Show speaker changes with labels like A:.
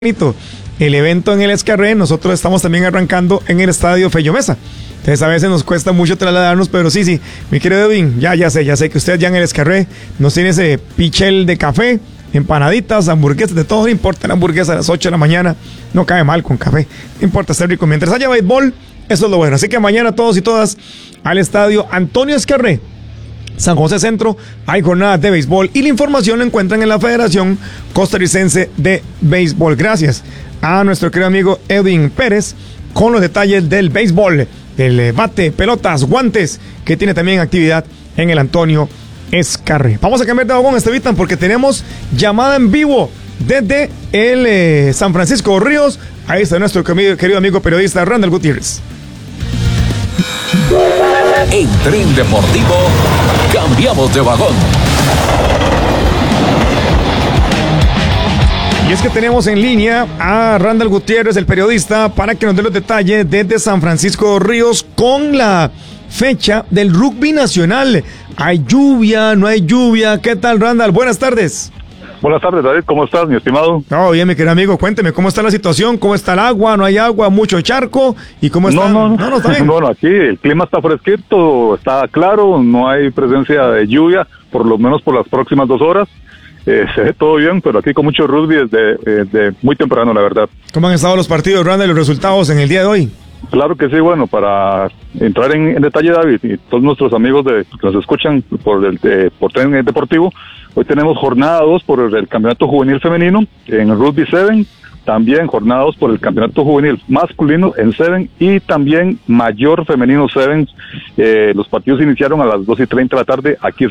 A: el evento en el Escarré. Nosotros estamos también arrancando en el estadio Fello Mesa. Entonces a veces nos cuesta mucho trasladarnos, pero sí, mi querido Edwin, ya sé que usted ya en el Escarré nos tiene ese pichel de café, empanaditas, hamburguesas, de todo. No importa, la hamburguesa a las 8 de la mañana no cae mal con café, no importa, está rico. Mientras haya béisbol, eso es lo bueno. Así que mañana todos y todas al estadio Antonio Escarré, San José Centro, hay jornadas de béisbol y la información la encuentran en la Federación Costarricense de Béisbol. Gracias a nuestro querido amigo Edwin Pérez con los detalles del béisbol, del bate, pelotas, guantes, que tiene también actividad en el Antonio Escarré. Vamos a cambiar de vagón, Estevitan, porque tenemos llamada en vivo desde el San Francisco Ríos. Ahí está nuestro querido amigo periodista Randall Gutiérrez.
B: En Tren Deportivo, cambiamos de vagón.
A: Y es que tenemos en línea a Randall Gutiérrez, el periodista, para que nos dé los detalles desde San Francisco Ríos con la fecha del rugby nacional. ¿Hay lluvia? ¿No hay lluvia? ¿Qué tal, Randall? Buenas tardes.
C: Buenas tardes, David. ¿Cómo estás, mi estimado?
A: Todo bien, mi querido amigo. Cuénteme, ¿cómo está la situación? ¿Cómo está el agua? ¿No hay agua? ¿Mucho charco? ¿Y cómo está?
C: No,
A: está bien.
C: Bueno, aquí el clima está fresquito, está claro, no hay presencia de lluvia, por lo menos por las próximas 2 horas. Se ve todo bien, pero aquí con mucho rugby desde muy temprano, la verdad.
A: ¿Cómo han estado los partidos, Randall, y los resultados en el día de hoy?
C: Claro que sí, bueno, para entrar en detalle, David, y todos nuestros amigos que nos escuchan por Tren Deportivo, hoy tenemos jornada 2 por el Campeonato Juvenil Femenino en el Rugby 7, también jornada 2 por el Campeonato Juvenil Masculino en 7 y también Mayor Femenino 7. Los partidos iniciaron a las 2:30 de la tarde aquí